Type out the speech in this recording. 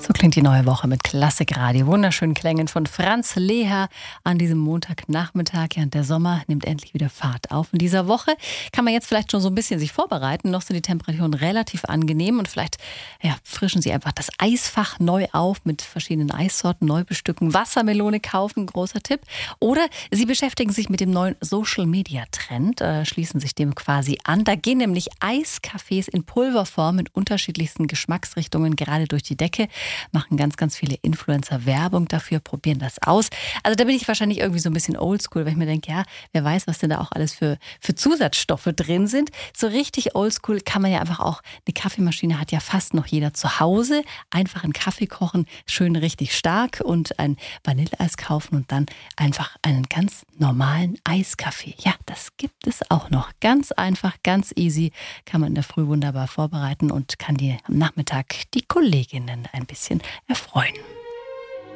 So klingt die neue Woche mit Klassikradio. Wunderschönen Klängen von Franz Leher an diesem Montagnachmittag. Ja, und der Sommer nimmt endlich wieder Fahrt auf. In dieser Woche kann man jetzt vielleicht schon so ein bisschen sich vorbereiten. Noch sind die Temperaturen relativ angenehm und vielleicht frischen Sie einfach das Eisfach neu auf mit verschiedenen Eissorten, neu bestücken, Wassermelone kaufen, großer Tipp. Oder Sie beschäftigen sich mit dem neuen Social-Media-Trend, schließen sich dem quasi an. Da gehen nämlich Eiscafés in Pulverform in unterschiedlichsten Geschmacksrichtungen gerade durch die Decke. Machen ganz, ganz viele Influencer Werbung dafür, probieren das aus. Also da bin ich wahrscheinlich irgendwie so ein bisschen oldschool, weil ich mir denke, ja, wer weiß, was denn da auch alles für Zusatzstoffe drin sind. So richtig oldschool kann man ja einfach auch, eine Kaffeemaschine hat ja fast noch jeder zu Hause. Einfach einen Kaffee kochen, schön richtig stark und ein Vanilleeis kaufen und dann einfach einen ganz normalen Eiskaffee. Ja, das gibt es auch noch. Ganz einfach, ganz easy, kann man in der Früh wunderbar vorbereiten und kann am Nachmittag die Kolleginnen ein bisschen erfreuen.